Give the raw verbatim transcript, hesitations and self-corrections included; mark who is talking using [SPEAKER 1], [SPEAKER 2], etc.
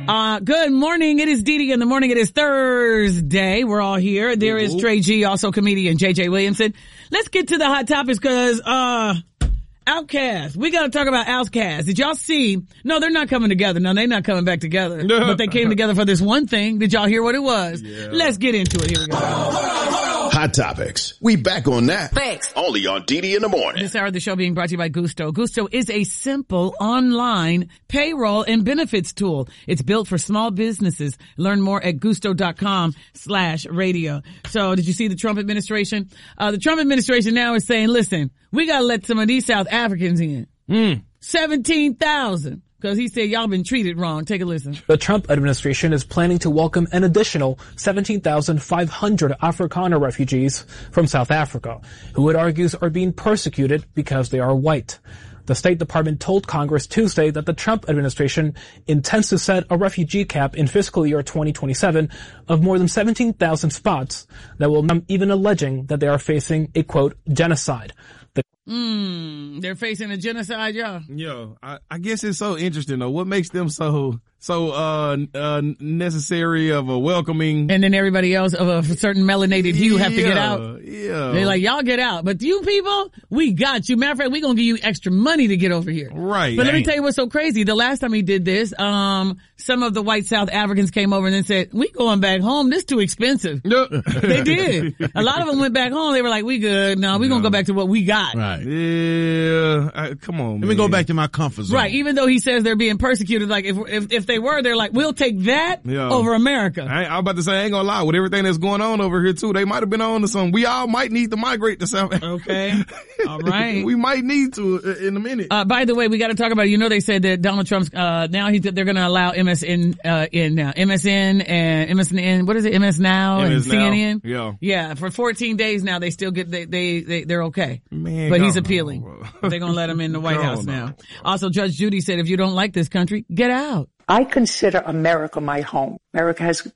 [SPEAKER 1] Uh, good morning. It is Dee Dee in the morning. It is Thursday. We're all here. There is Trey G, also comedian J J Williamson. Let's get to the hot topics because, uh, Outkast. We got to talk about Outkast. Did y'all see? No, they're not coming together. No, they're not coming back together. But they came together for this one thing. Did y'all hear what it was? Yeah. Let's get into it. Here we go.
[SPEAKER 2] Hot topics. We back on that.
[SPEAKER 3] Thanks.
[SPEAKER 2] Only on Dee Dee in the morning.
[SPEAKER 1] This hour of the show being brought to you by Gusto. Gusto is a simple online payroll and benefits tool. It's built for small businesses. Learn more at gusto.com slash radio. So did you see the Trump administration? Uh, the Trump administration now is saying, listen, we got to let some of these South Africans in. Mm. seventeen thousand. Because he said y'all been treated wrong. Take a listen.
[SPEAKER 4] The Trump administration is planning to welcome an additional seventeen thousand five hundred Afrikaner refugees from South Africa, who it argues are being persecuted because they are white. The State Department told Congress Tuesday that the Trump administration intends to set a refugee cap in fiscal year twenty twenty-seven of more than seventeen thousand spots that will come, even alleging that they are facing a, quote, genocide. The
[SPEAKER 1] Mm, they're facing a genocide, y'all.
[SPEAKER 5] Yo, I, I guess it's so interesting though. What makes them so so uh uh necessary of a welcoming?
[SPEAKER 1] And then everybody else of a certain melanated hue have to
[SPEAKER 5] yeah,
[SPEAKER 1] get out.
[SPEAKER 5] Yeah,
[SPEAKER 1] they're like, y'all get out, but you people, we got you. Matter of fact, we gonna give you extra money to get over here.
[SPEAKER 5] Right.
[SPEAKER 1] But let me tell you what's so crazy. The last time he did this, um, some of the white South Africans came over and then said, "We going back home. This too expensive." They did. A lot of them went back home. They were like, "We good. No, we no. gonna go back to what we got."
[SPEAKER 5] Right. Yeah. I, come on.
[SPEAKER 6] Let
[SPEAKER 5] man.
[SPEAKER 6] me go back to my comfort zone.
[SPEAKER 1] Right. Even though he says they're being persecuted, like if if if they were, they're like, we'll take that yeah. over America.
[SPEAKER 5] I, I was about to say, I ain't gonna lie, with everything that's going on over here too, they might have been on to something. We all might need to migrate to South Africa.
[SPEAKER 1] Okay. All right.
[SPEAKER 5] We might need to in a minute.
[SPEAKER 1] Uh, by the way, we got to talk about, you know, they said that Donald Trump's, uh, now he's, they're going to allow M S N, uh, in now. M S N and M S N, what is it? M S Now
[SPEAKER 5] M S
[SPEAKER 1] and C N N?
[SPEAKER 5] Yeah.
[SPEAKER 1] Yeah. For fourteen days now, they still get, they, they, they they're okay.
[SPEAKER 5] Man,
[SPEAKER 1] but
[SPEAKER 5] God,
[SPEAKER 1] he's appealing. They're going to let him in the White
[SPEAKER 5] God,
[SPEAKER 1] House now.
[SPEAKER 5] no.
[SPEAKER 1] Also, Judge Judy said, if you don't like this country, get out.
[SPEAKER 7] I consider America my home. America has